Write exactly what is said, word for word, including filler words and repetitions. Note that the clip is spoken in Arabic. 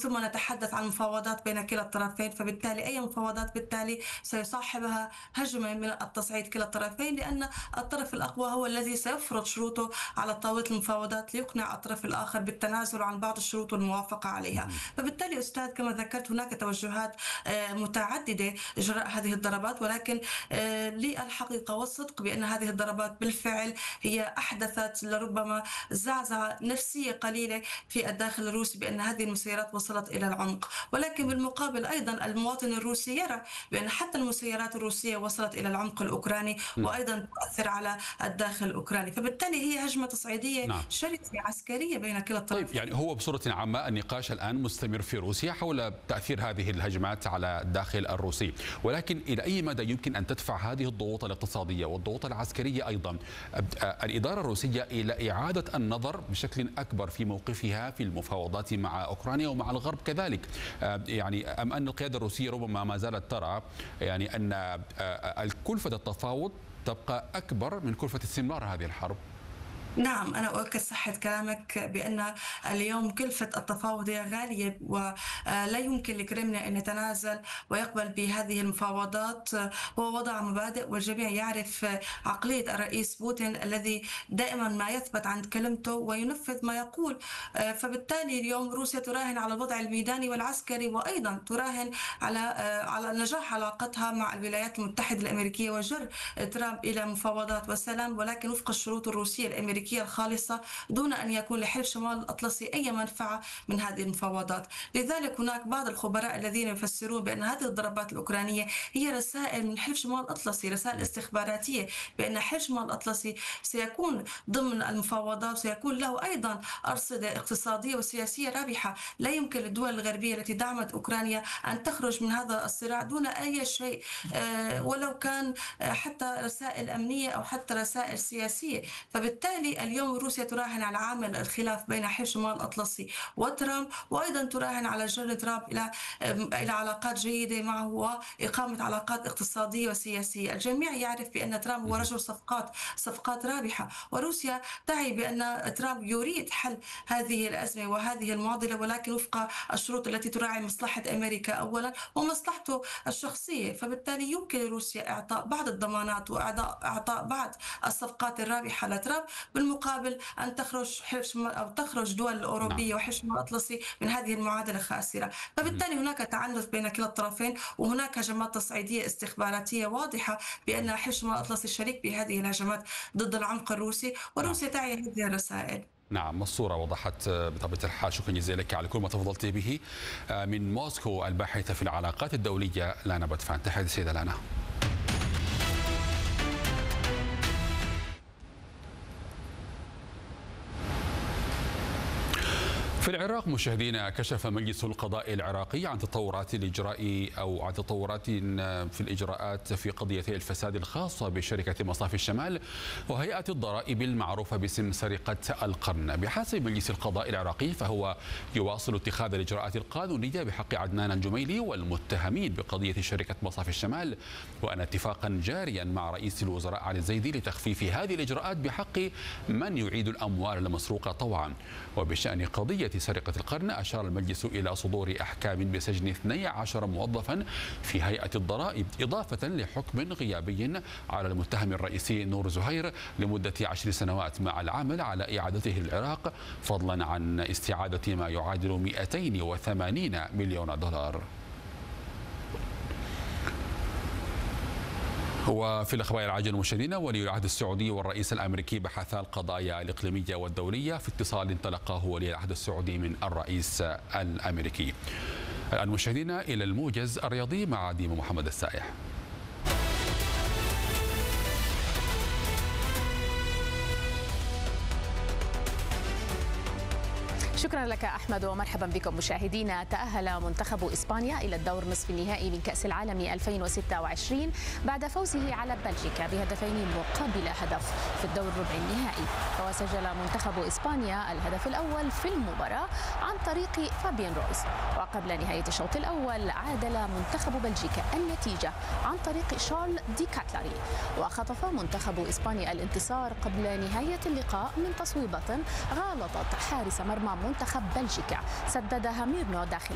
ثم نتحدث عن مفاوضات بين كلا الطرفين، فبالتالي أي مفاوضات بالتالي سيصاحبها هجمة من التصعيد كلا الطرفين، لأن الطرف الأقوى هو الذي سيفرض شروطه على طاولة المفاوضات ليقنع الطرف الآخر بالتنازل عن بعض الشروط والموافقة عليها. فبالتالي أستاذ كما ذكرت هناك توجهات متعددة إجراء هذه الضربات، ولكن لي الحقيقة والصدق بأن هذه الضربات بالفعل هي أحدثت لربما زعزعة نفسية قليلة في الداخل الروسي بأن هذه المسيرات وصلت إلى العمق. ولكن بالمقابل أيضا المواطن الروسي يرى بأن حتى المسيرات الروسية وصلت إلى العمق الأوكراني وأيضا تؤثر على الداخل الأوكراني، فبالتالي هي هجمة تصعيدية نعم. شرسة عسكرية بين كلا الطرفين. طيب يعني هو بصورة عامة النقاش الآن مستمر في روسيا حول تأثير هذه الهجمات على الداخل الروسي، ولكن إلى أي مدى يمكن أن تدفع هذه الضغوط الاقتصادية والضغوط العسكرية أيضا الإدارة الروسية إلى إعادة النظر بشكل أكبر في موقفها في المفاوضات مع أوكرانيا ومع الغرب كذلك؟ يعني أم أن القيادة الروسية ربما ما زالت ترى يعني أن كلفة التفاوض تبقى أكبر من كلفة استمرار هذه الحرب؟ نعم، أنا أؤكد صحة كلامك بأن اليوم كلفة التفاوض هي غالية، ولا يمكن لكريملين أن يتنازل ويقبل بهذه المفاوضات. هو وضع مبادئ والجميع يعرف عقلية الرئيس بوتين الذي دائما ما يثبت عند كلمته وينفذ ما يقول. فبالتالي اليوم روسيا تراهن على الوضع الميداني والعسكري، وأيضا تراهن على على نجاح علاقتها مع الولايات المتحدة الأمريكية وجر ترامب إلى مفاوضات وسلام، ولكن وفق الشروط الروسية الأمريكية الخالصة دون أن يكون لحلف شمال الأطلسي أي منفعة من هذه المفاوضات. لذلك هناك بعض الخبراء الذين يفسرون بأن هذه الضربات الأوكرانية هي رسائل من حلف شمال الأطلسي، رسائل استخباراتية بأن حلف شمال الأطلسي سيكون ضمن المفاوضات، سيكون له أيضا أرصدة اقتصادية وسياسية رابحة. لا يمكن للدول الغربية التي دعمت أوكرانيا أن تخرج من هذا الصراع دون أي شيء، ولو كان حتى رسائل أمنية أو حتى رسائل سياسية. فبالتالي اليوم روسيا تراهن على عامل الخلاف بين حلف شمال الأطلسي وترامب، وأيضا تراهن على جر ترامب إلى إلى علاقات جيدة معه وإقامة علاقات اقتصادية وسياسية. الجميع يعرف بأن ترامب هو رجل صفقات صفقات رابحة، وروسيا تعي بأن ترامب يريد حل هذه الأزمة وهذه المعضلة، ولكن وفق الشروط التي تراعي مصلحة أمريكا أولا ومصلحته الشخصية. فبالتالي يمكن لروسيا إعطاء بعض الضمانات وإعطاء بعض الصفقات الرابحة لترامب بالمقابل أن تخرج حلف أو تخرج دول الأوروبية وحلف شمال الأطلسي من هذه المعادلة الخاسرة. فبالتالي هناك تعنت بين كلا الطرفين، وهناك هجمات تصعيدية استخباراتية واضحة بأن حلف شمال الأطلسي شريك بهذه الهجمات ضد العمق الروسي، وروسيا تعي هذه الرسائل. نعم، الصورة وضحت بطبيعة الحال. شكرا جزيلا لك على كل ما تفضلت به. من موسكو الباحثة في العلاقات الدولية لانا بدفان. تحياتي سيدة لانا. في العراق مشاهدينا، كشف مجلس القضاء العراقي عن تطورات الإجراء أو عن تطورات في الإجراءات في قضية الفساد الخاصة بشركة مصافي الشمال وهيئة الضرائب المعروفة باسم سرقة القرن. بحسب مجلس القضاء العراقي فهو يواصل اتخاذ الإجراءات القانونية بحق عدنان الجميلي والمتهمين بقضية شركة مصافي الشمال، وأن اتفاقا جاريا مع رئيس الوزراء علي الزيدي لتخفيف هذه الإجراءات بحق من يعيد الأموال المسروقة طوعا. وبشأن قضية سرقة القرن أشار المجلس إلى صدور أحكام بسجن اثني عشر موظفا في هيئة الضرائب، إضافة لحكم غيابي على المتهم الرئيسي نور زهير لمدة عشر سنوات مع العمل على إعادته للعراق، فضلا عن استعادة ما يعادل مئتين وثمانين مليون دولار. وفي الأخبار العاجلة مشاهدينا، ولي العهد السعودي والرئيس الأمريكي بحثا القضايا الإقليمية والدولية في اتصال تلقاه ولي العهد السعودي من الرئيس الأمريكي. الآن مشاهدينا إلى الموجز الرياضي مع ديما محمد السائح. شكرا لك أحمد ومرحبا بكم مشاهدينا. تأهل منتخب إسبانيا إلى الدور نصف النهائي من كأس العالم ألفين وستة وعشرين بعد فوزه على بلجيكا بهدفين مقابل هدف في الدور ربع النهائي. وسجل منتخب إسبانيا الهدف الأول في المباراة عن طريق فابيان رويز، وقبل نهاية الشوط الأول عادل منتخب بلجيكا النتيجة عن طريق شارل دي كاتلاري. وخطف منتخب إسبانيا الانتصار قبل نهاية اللقاء من تصويبة غالطت حارس مرمى منتخب بلجيكا سددها ميرنو داخل